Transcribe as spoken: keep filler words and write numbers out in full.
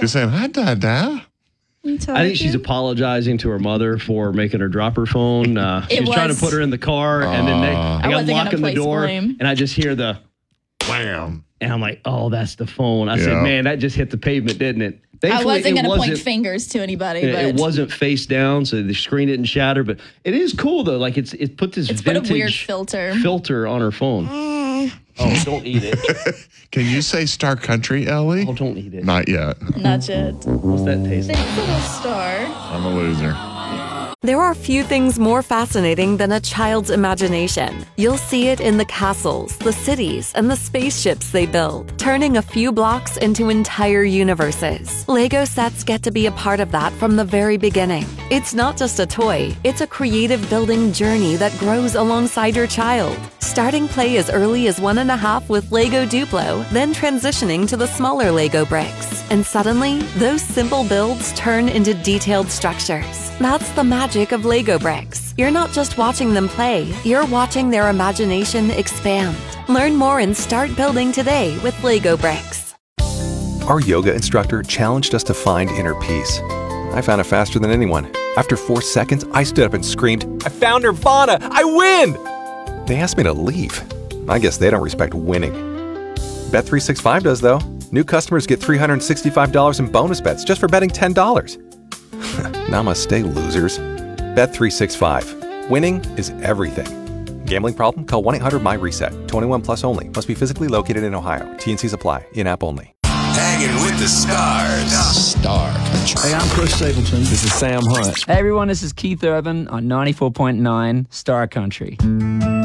She's saying, hi, Dada. I think she's apologizing to her mother for making her drop her phone. Uh, she's trying to put her in the car, and then they, Aw. they I got wasn't gonna locking the place door, blame. and I just hear the Wham. and I'm like, oh, that's the phone. I Yeah. said, man, that just hit the pavement, didn't it? I Thankfully, wasn't it going to point wasn't- fingers to anybody, Yeah, but it wasn't face down, so the screen didn't shatter. But it is cool though. Like it's it put this It's put a vintage weird filter. filter on her phone. Oh, don't eat it! Can you say Star Country, Ellie? Oh, don't eat it! Not yet. Not yet. What's that taste like? Thanks, little star. I'm a loser. There are few things more fascinating than a child's imagination. You'll see it in the castles, the cities, and the spaceships they build, turning a few blocks into entire universes. Lego sets get to be a part of that from the very beginning. It's not just a toy, it's a creative building journey that grows alongside your child. Starting play as early as one and a half with Lego Duplo, then transitioning to the smaller Lego bricks. And suddenly, those simple builds turn into detailed structures. That's the magic of Lego bricks. You're not just watching them play, you're watching their imagination expand. Learn more and start building today with Lego bricks. Our yoga instructor challenged us to find inner peace. I found it faster than anyone. After four seconds, I stood up and screamed, I found Nirvana! I win! They asked me to leave. I guess they don't respect winning. Bet three sixty-five does, though. New customers get three hundred sixty-five dollars in bonus bets just for betting ten dollars. Namaste, losers. Bet three sixty-five. Winning is everything. Gambling problem? Call one eight hundred my reset. twenty-one plus only. Must be physically located in Ohio. T and Cs apply. In-app only. Hanging with the stars. Star Country. Hey, I'm Chris Stapleton. This is Sam Hunt. Hey, everyone, this is Keith Urban on ninety-four point nine Star Country.